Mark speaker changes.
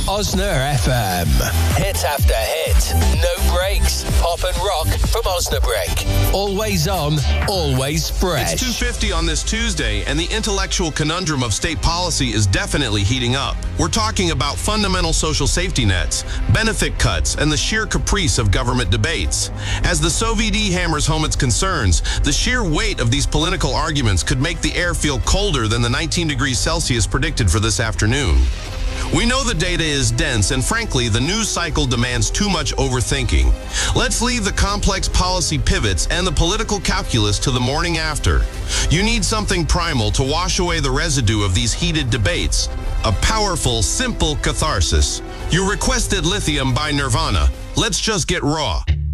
Speaker 1: Osna FM. Hit after hit. No breaks. Pop and rock from Osnabrück. Always on, always fresh.
Speaker 2: It's 2:50 on this Tuesday, and the intellectual conundrum of state policy is definitely heating up. We're talking about fundamental social safety nets, benefit cuts, and the sheer caprice of government debates. As the SOVD hammers home its concerns, the sheer weight of these political arguments could make the air feel colder than the 19 degrees Celsius predicted for this afternoon. We know the data is dense, and frankly, the news cycle demands too much overthinking. Let's leave the complex policy pivots and the political calculus to the morning after. You need something primal to wash away the residue of these heated debates. A powerful, simple catharsis. You requested Lithium by Nirvana. Let's just get raw.